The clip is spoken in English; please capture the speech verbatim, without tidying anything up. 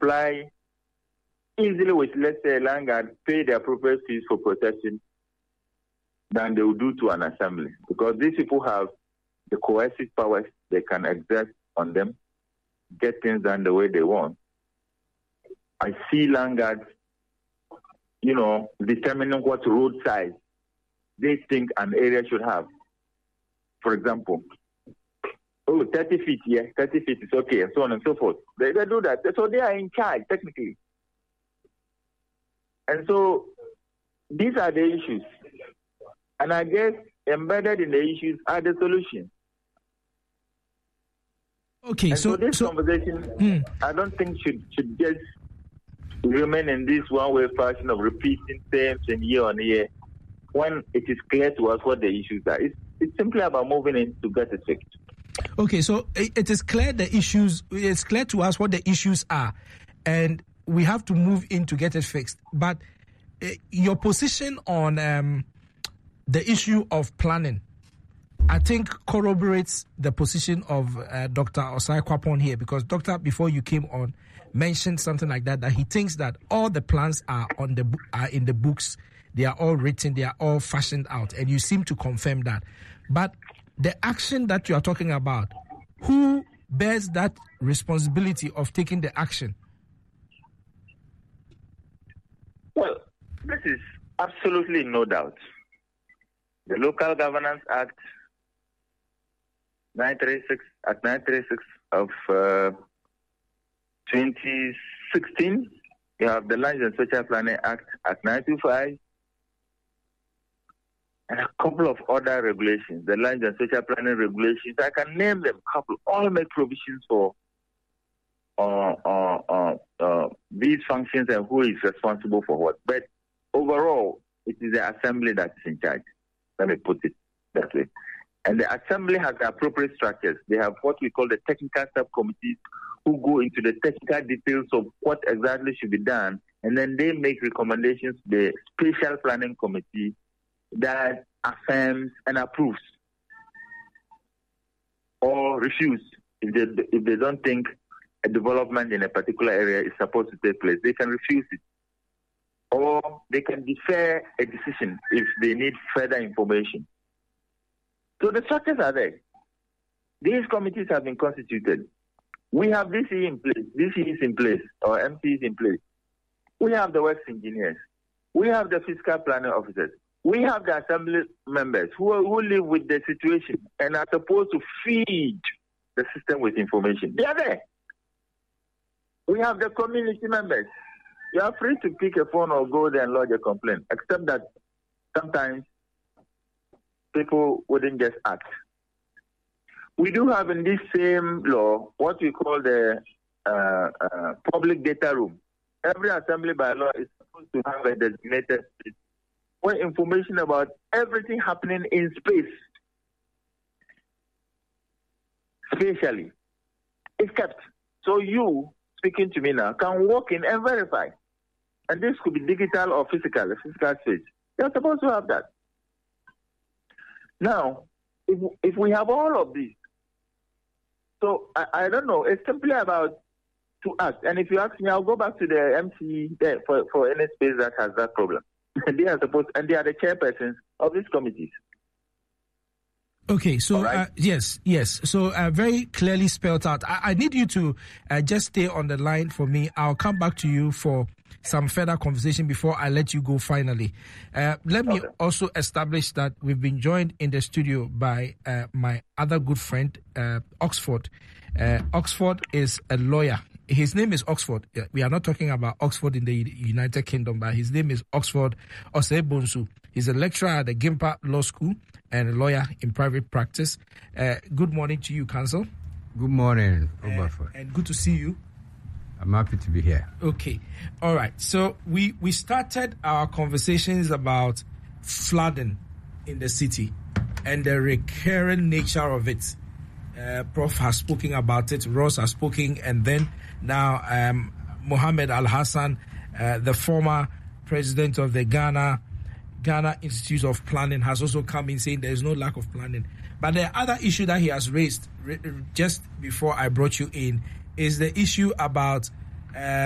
comply easily with, let's say, land guard, pay the appropriate fees for protection than they will do to an assembly. Because these people have the coercive powers they can exert on them, get things done the way they want. I see land guards, you know, determining what road size they think an area should have. For example, oh, thirty feet, yeah, thirty feet is okay, and so on and so forth. They, they do that. So they are in charge, technically. And so these are the issues. And I guess embedded in the issues are the solutions. Okay, and so, so this so, conversation, hmm. I don't think should should just remain in this one-way fashion of repeating same thing year on year when it is clear to us what the issues are. It's, it's simply about moving in to get it fixed. Okay, so it is clear the issues, it's clear to us what the issues are, and we have to move in to get it fixed. But uh, your position on um, the issue of planning, I think corroborates the position of uh, Doctor Osai Kwapon here, because Doctor, before you came on, mentioned something like that, that he thinks that all the plans are on the are in the books, they are all written, they are all fashioned out, and you seem to confirm that. But the action that you are talking about, who bears that responsibility of taking the action? Well, this is absolutely no doubt. The Local Governance Act nine thirty-six, Act nine thirty-six of uh, twenty sixteen. You have the Land and Social Planning Act, Act nine twenty-five, and a couple of other regulations. The Land and Social Planning regulations, I can name them, couple, all make provisions for uh, uh, uh, uh, these functions and who is responsible for what. But overall, it is the Assembly that is in charge. Let me put it that way. And the Assembly has the appropriate structures. They have what we call the technical subcommittees who go into the technical details of what exactly should be done, and then they make recommendations to the Spatial Planning Committee that affirms and approves or refuses if they, if they don't think a development in a particular area is supposed to take place. They can refuse it. Or they can defer a decision if they need further information. So the structures are there. These committees have been constituted. We have D C E in place, D C Es in place, or M Cs in place. We have the works engineers. We have the fiscal planning officers. We have the assembly members who, are, who live with the situation and are supposed to feed the system with information. They are there. We have the community members. You are free to pick a phone or go there and lodge a complaint, except that sometimes people wouldn't just act. We do have in this same law what we call the uh, uh, public data room. Every assembly by law is supposed to have a designated space where information about everything happening in space, spatially, is kept. So you, speaking to me now, can walk in and verify. And this could be digital or physical, a physical space. You're supposed to have that. Now, if, if we have all of these, so I, I don't know, it's simply about to act. And if you ask me, I'll go back to the M C there for, for any space that has that problem. They are supposed, and they are the chairpersons of these committees. Okay, so right. uh, yes, yes. So uh, very clearly spelled out. I, I need you to uh, just stay on the line for me. I'll come back to you for some further conversation before I let you go finally. Uh, let me okay. also establish that we've been joined in the studio by uh, my other good friend, uh, Oxford. Uh, Oxford is a lawyer. His name is Oxford. We are not talking about Oxford in the United Kingdom, but his name is Oxford Osei-Bonsu. He's a lecturer at the Gimpa Law School and a lawyer in private practice. Uh, good morning to you, Counsel. Good morning, uh, and good to see you. I'm happy to be here. Okay. All right. So we, we started our conversations about flooding in the city and the recurrent nature of it. Uh, Prof has spoken about it, Ross has spoken, and then now um, Mohammed Al-Hassan, uh, the former president of the Ghana Ghana Institute of Planning, has also come in saying there is no lack of planning. But the other issue that he has raised re- just before I brought you in is the issue about uh,